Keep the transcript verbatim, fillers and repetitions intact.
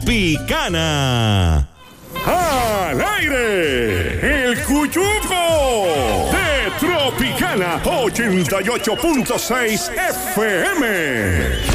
Picana. ¡Al aire! ¡El Cuyuco! De Tropicana ochenta y ocho punto seis F M.